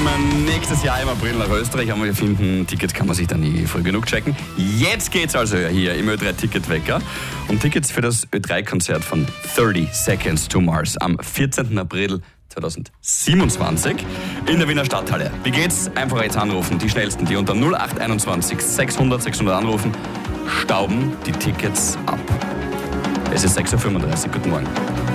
kommen nächstes Jahr im April nach Österreich, aber wir finden, Tickets kann man sich dann nie früh genug checken. Jetzt geht's also hier im Ö3 Ticketwecker um Tickets für das Ö3-Konzert von 30 Seconds to Mars am 14. April 2027 in der Wiener Stadthalle. Wie geht's? Einfach jetzt anrufen. Die schnellsten, die unter 0821 600 600 anrufen, stauben die Tickets ab. Es ist 6.35 Uhr. Guten Morgen.